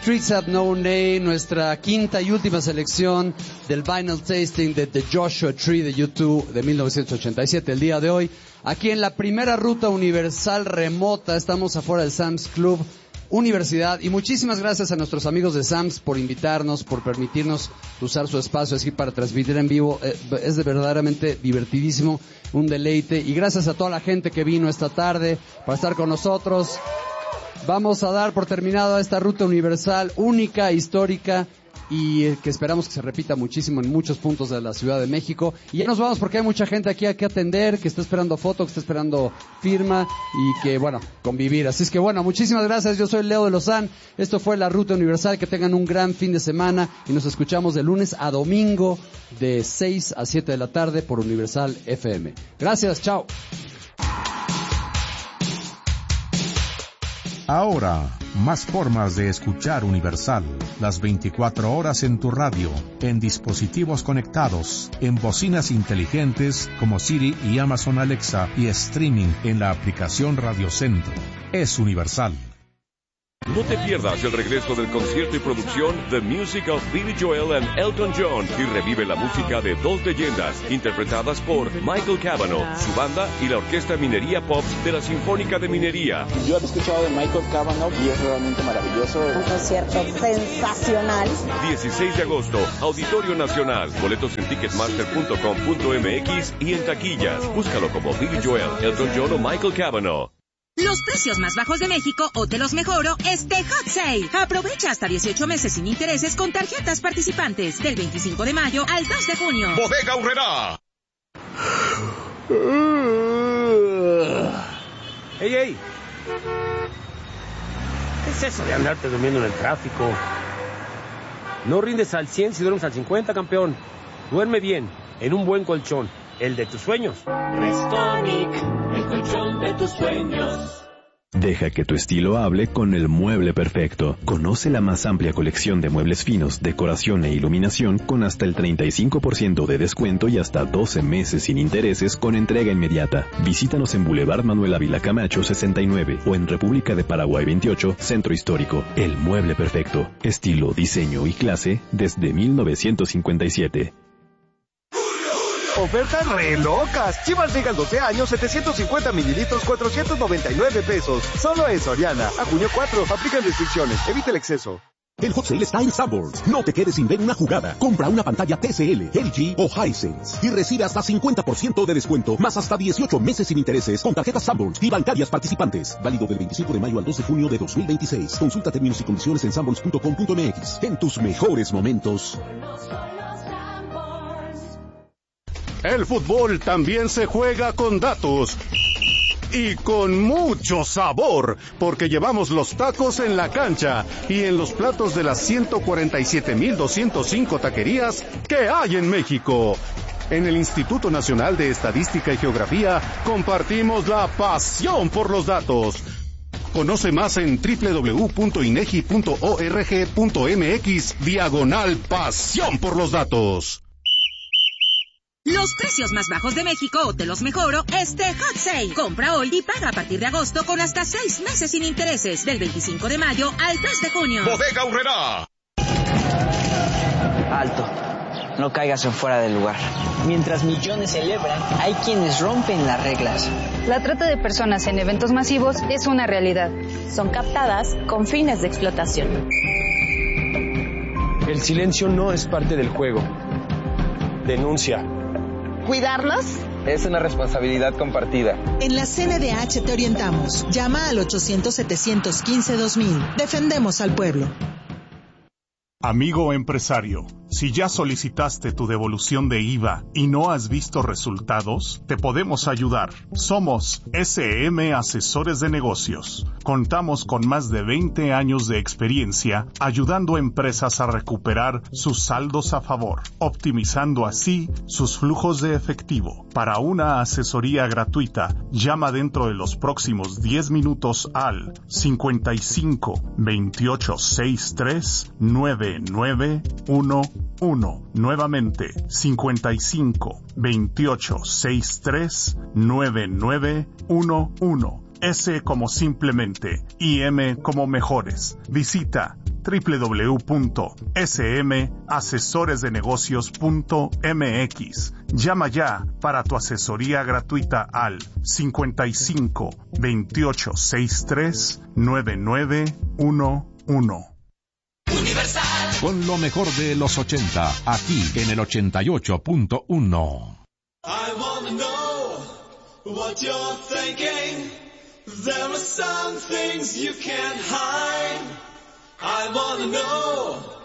Streets Have No Name, nuestra quinta y última selección del Vinyl Tasting de The Joshua Tree de U2 de 1987, el día de hoy. Aquí en la primera ruta universal remota, estamos afuera del Sam's Club Universidad, y muchísimas gracias a nuestros amigos de Sam's por invitarnos, por permitirnos usar su espacio aquí para transmitir en vivo. Es de verdaderamente divertidísimo, un deleite, y gracias a toda la gente que vino esta tarde para estar con nosotros. Vamos a dar por terminada esta ruta universal única, histórica, y que esperamos que se repita muchísimo en muchos puntos de la Ciudad de México. Y ya nos vamos porque hay mucha gente aquí a que atender, que está esperando foto, que está esperando firma y que, bueno, convivir. Así es que, bueno, muchísimas gracias. Yo soy Leo de Lozán. Esto fue la Ruta Universal. Que tengan un gran fin de semana y nos escuchamos de lunes a domingo de 6 a 7 de la tarde por Universal FM. Gracias, chao. Ahora, más formas de escuchar Universal. Las 24 horas en tu radio, en dispositivos conectados, en bocinas inteligentes como Siri y Amazon Alexa, y streaming en la aplicación Radio Centro. Es Universal. No te pierdas el regreso del concierto y producción The Music of Billy Joel and Elton John, y revive la música de dos leyendas interpretadas por Michael Cavanaugh, su banda y la Orquesta Minería Pop de la Sinfónica de Minería. Yo he escuchado de Michael Cavanaugh y es realmente maravilloso. Un concierto sensacional. 16 de agosto, Auditorio Nacional. Boletos en ticketmaster.com.mx y en taquillas. Búscalo como Billy Joel, Elton John o Michael Cavanaugh. Los precios más bajos de México o te los mejoro este Hot Sale. Aprovecha hasta 18 meses sin intereses con tarjetas participantes del 25 de mayo al 2 de junio. Bodega Aurrerá. ¡Ey, ey! ¿Qué es eso de andarte durmiendo en el tráfico? No rindes al 100 si duermes al 50, campeón. Duerme bien, en un buen colchón, el de tus sueños. Restonic, el colchón de tus sueños. Deja que tu estilo hable con el mueble perfecto. Conoce la más amplia colección de muebles finos, decoración e iluminación con hasta el 35% de descuento y hasta 12 meses sin intereses con entrega inmediata. Visítanos en Boulevard Manuel Ávila Camacho 69 o en República de Paraguay 28, Centro Histórico. El mueble perfecto. Estilo, diseño y clase desde 1957. Ofertas re locas. Chivas Liga 12 años, 750 mililitros, 499 pesos. Solo en Soriana. A junio 4. Aplican restricciones. Evita el exceso. El Hot Sale está en Sanborns. No te quedes sin ver una jugada. Compra una pantalla TCL, LG o Hisense y recibe hasta 50% de descuento, más hasta 18 meses sin intereses con tarjetas Sanborns y bancarias participantes. Válido del 25 de mayo al 2 de junio de 2026. Consulta términos y condiciones en sanborns.com.mx. En tus mejores momentos. El fútbol también se juega con datos. Y con mucho sabor, porque llevamos los tacos en la cancha y en los platos de las 147,205 taquerías que hay en México. En el Instituto Nacional de Estadística y Geografía compartimos la pasión por los datos. Conoce más en www.inegi.org.mx/pasión por los datos. Los precios más bajos de México o te los mejoro este Hot Sale. Compra hoy y paga a partir de agosto con hasta 6 meses sin intereses del 25 de mayo al 3 de junio. Bodega Aurrerá. Alto. No caigas en fuera del lugar. Mientras millones celebran, hay quienes rompen las reglas. La trata de personas en eventos masivos es una realidad. Son captadas con fines de explotación. El silencio no es parte del juego. Denuncia. ¿Cuidarnos? Es una responsabilidad compartida. En la CNDH te orientamos. Llama al 800-715-2000. Defendemos al pueblo. Amigo empresario, si ya solicitaste tu devolución de IVA y no has visto resultados, te podemos ayudar. Somos SM Asesores de Negocios. Contamos con más de 20 años de experiencia ayudando a empresas a recuperar sus saldos a favor, optimizando así sus flujos de efectivo. Para una asesoría gratuita, llama dentro de los próximos 10 minutos al 55 28 63 9911. Nuevamente, 55 28 63 9911. S como simplemente y M como mejores. Visita www.smasesoresdenegocios.mx. Llama ya para tu asesoría gratuita al 55 28 63 9911. Universal. Con lo mejor de los 80, aquí en el 88.1. I wanna know what you're thinking. There are some things you can't hide. I wanna know